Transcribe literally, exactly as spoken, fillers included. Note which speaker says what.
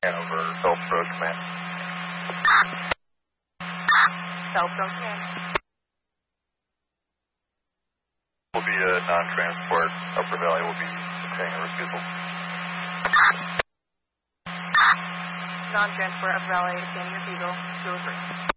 Speaker 1: over Southbro Command.
Speaker 2: Southbro Command.
Speaker 1: Will be a non-transport. Upper Valley will be obtaining a refusal.
Speaker 2: Non-transport Upper Valley, obtaining refusal. zero three.